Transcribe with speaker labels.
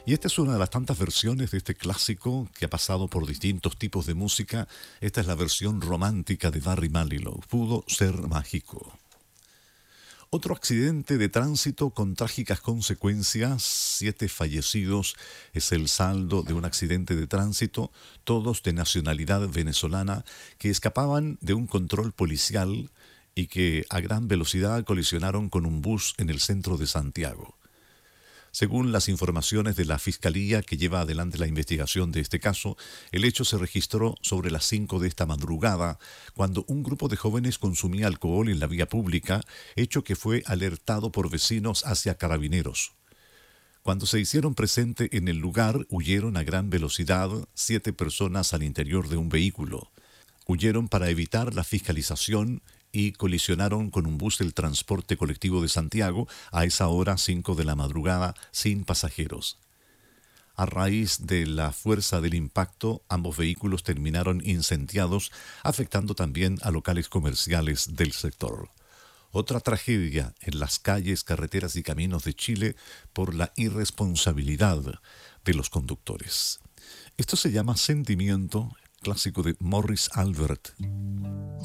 Speaker 1: Y esta es una de las tantas versiones de este clásico que ha pasado por distintos tipos de música. Esta es la versión romántica de Barry Manilow. Pudo ser mágico. Otro accidente de tránsito con trágicas consecuencias, 7 fallecidos es el saldo de un accidente de tránsito, todos de nacionalidad venezolana, que escapaban de un control policial y que a gran velocidad colisionaron con un bus en el centro de Santiago. Según las informaciones de la Fiscalía que lleva adelante la investigación de este caso, el hecho se registró sobre las 5 de esta madrugada, cuando un grupo de jóvenes consumía alcohol en la vía pública, hecho que fue alertado por vecinos hacia carabineros. Cuando se hicieron presente en el lugar, huyeron a gran velocidad 7 personas al interior de un vehículo. Huyeron para evitar la fiscalización y colisionaron con un bus del transporte colectivo de Santiago a esa hora 5 de la madrugada sin pasajeros. A raíz de la fuerza del impacto, ambos vehículos terminaron incendiados, afectando también a locales comerciales del sector. Otra tragedia en las calles, carreteras y caminos de Chile por la irresponsabilidad de los conductores. Esto se llama Sentimiento, clásico de Morris Albert.